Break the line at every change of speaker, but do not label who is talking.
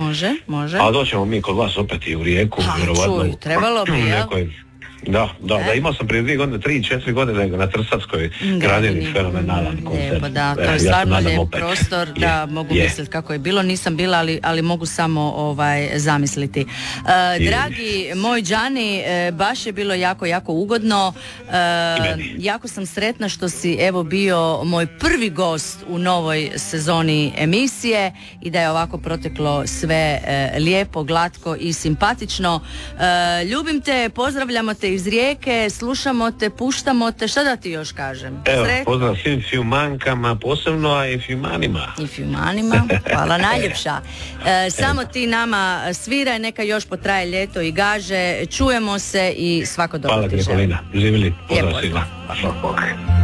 Može.
A doćemo mi kod vas opet i u Rijeku.
Čuj, trebalo bi, jel?
Da, imao sam prije 3-4 godine na Trsatskoj gradini fenomenalan koncert.
Da, to je stvarno lijep prostor, da mogu misliti kako je bilo, nisam bila, ali mogu samo zamisliti. Dragi moj Đani, baš je bilo jako, jako ugodno. Jako sam sretna što si evo bio moj prvi gost u novoj sezoni emisije i da je ovako proteklo sve lijepo, glatko i simpatično. Ljubim te, pozdravljamo te iz Rijeke, slušamo te, puštamo te, šta da ti još kažem?
Evo, pozdrav svim filmankama, posebno, a i filmanima.
I filmanima, hvala najljepša. Samo ti nama sviraj, neka još potraje ljeto i gaže, čujemo se i svako dobro ti želim.
Hvala Grekolina, živjeli, pozdrav svima.